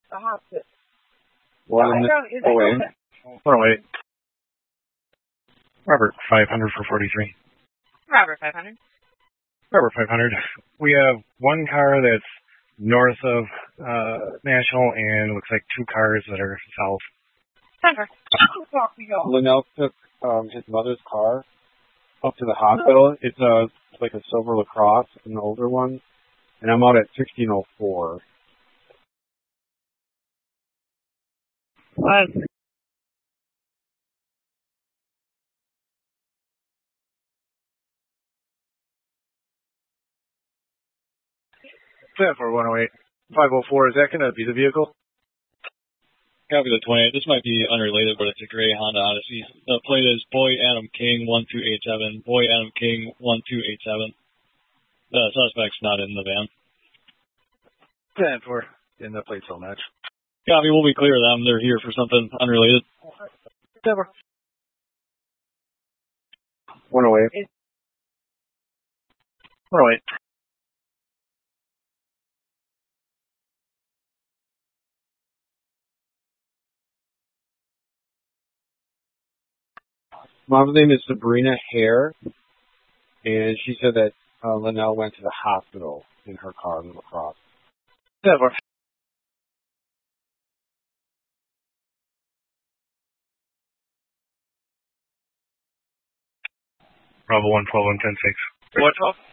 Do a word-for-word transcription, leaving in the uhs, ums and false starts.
The hospital. One away. One away. Robert, five hundred for forty-three. Robert, five hundred. Robert, five hundred. We have one car that's north of uh, National, and it looks like two cars that are south. Denver. Linnell took um, his mother's car up to the hospital. It's a it's like a silver LaCrosse, an older one, and I'm out at sixteen oh four. What? For one oh eight. five oh four, is that going to be the vehicle? Copy the twenty-eight. This might be unrelated, but it's a gray Honda Odyssey. The plate is Boy Adam King one two eight seven. Boy Adam King one two eight seven. The suspect's not in the van. ten four. And the plates don't match. Copy, we'll be clear of them. They're here for something unrelated. Denver. One oh eight. one oh eight. Mom's name is Sabrina Hare, and she said that uh, Linnell went to the hospital in her car in LaCrosse. Denver. Bravo one twelve one ten six. one twelve.